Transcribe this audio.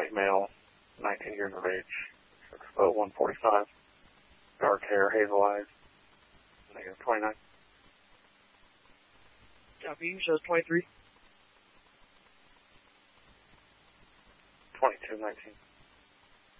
white male, 19 years of age, 6 foot 145, dark hair, hazel eyes, negative 29. Copy, shows 23. 2219.